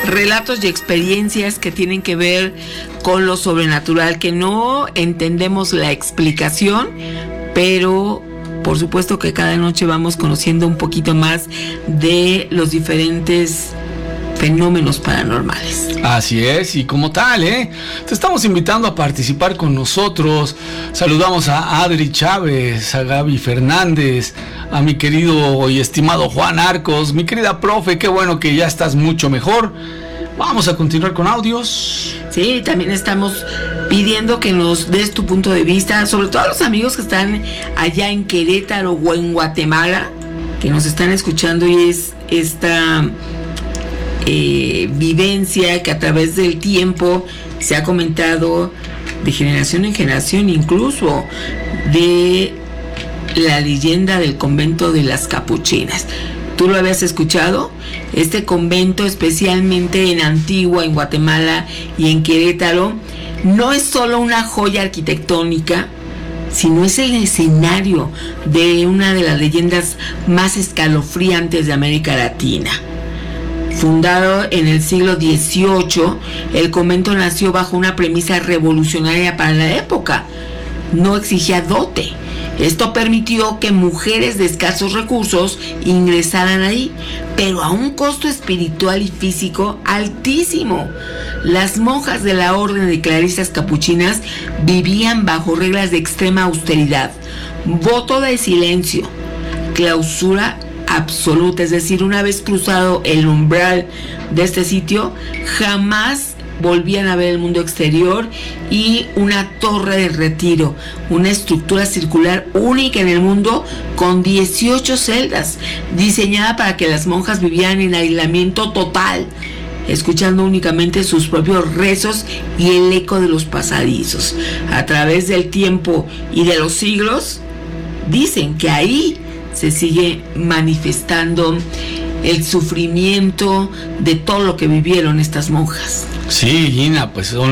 relatos y experiencias que tienen que ver con lo sobrenatural, que no entendemos la explicación, pero por supuesto que cada noche vamos conociendo un poquito más de los diferentes fenómenos paranormales. Así es, y como tal, te estamos invitando a participar con nosotros. Saludamos a Adri Chávez, a Gaby Fernández, a mi querido y estimado Juan Arcos, mi querida profe, qué bueno que ya estás mucho mejor. Vamos a continuar con audios. Sí, también estamos pidiendo que nos des tu punto de vista, sobre todo a los amigos que están allá en Querétaro o en Guatemala, que nos están escuchando, y es esta vivencia que a través del tiempo se ha comentado de generación en generación, incluso de la leyenda del convento de las Capuchinas. ¿Tú lo habías escuchado? Este convento, especialmente en Antigua, en Guatemala y en Querétaro, no es solo una joya arquitectónica, sino es el escenario de una de las leyendas más escalofriantes de América Latina. Fundado en el siglo XVIII, el convento nació bajo una premisa revolucionaria para la época. No exigía dote. Esto permitió que mujeres de escasos recursos ingresaran ahí, pero a un costo espiritual y físico altísimo. Las monjas de la orden de clarisas capuchinas vivían bajo reglas de extrema austeridad, voto de silencio, clausura absoluta, es decir, una vez cruzado el umbral de este sitio, jamás volvían a ver el mundo exterior, y una torre de retiro, una estructura circular única en el mundo con 18 celdas, diseñada para que las monjas vivieran en aislamiento total, escuchando únicamente sus propios rezos y el eco de los pasadizos. A través del tiempo y de los siglos, dicen que ahí se sigue manifestando el sufrimiento de todo lo que vivieron estas monjas. Sí, Gina, pues son